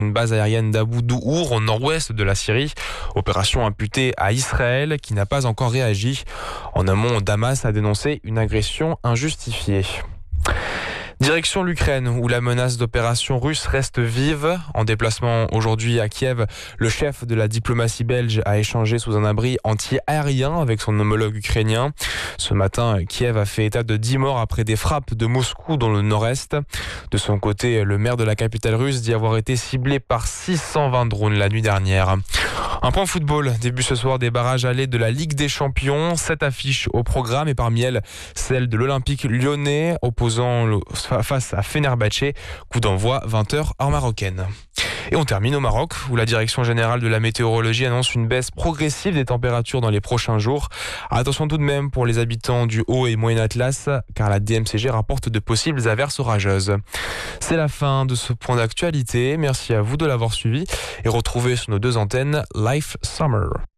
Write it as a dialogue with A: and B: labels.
A: une base aérienne d'Abu Douhour au nord-ouest de la Syrie. Opération imputée à Israël qui n'a pas encore réagi. En amont, Damas a dénoncé une agression injustifiée. Direction l'Ukraine, où la menace d'opération russe reste vive. En déplacement aujourd'hui à Kiev, le chef de la diplomatie belge a échangé sous un abri anti-aérien avec son homologue ukrainien. Ce matin, Kiev a fait état de 10 morts après des frappes de Moscou dans le nord-est. De son côté, le maire de la capitale russe dit avoir été ciblé par 620 drones la nuit dernière. Un point football, début ce soir des barrages allés de la Ligue des Champions. 7 affiches au programme et parmi elles, celle de l'Olympique lyonnais opposant face à Fenerbahçe. Coup d'envoi 20h heure marocaine. Et on termine au Maroc, où la Direction générale de la météorologie annonce une baisse progressive des températures dans les prochains jours. Attention tout de même pour les habitants du Haut et Moyen Atlas, car la DMCG rapporte de possibles averses orageuses. C'est la fin de ce point d'actualité. Merci à vous de l'avoir suivi et retrouvez sur nos 2 antennes Life Summer.